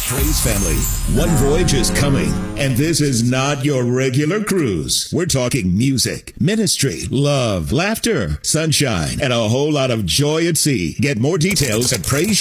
Praise family, one voyage is coming, and this is not your regular cruise. We're talking music, ministry, love, laughter, sunshine, and a whole lot of joy at sea. Get more details at Praise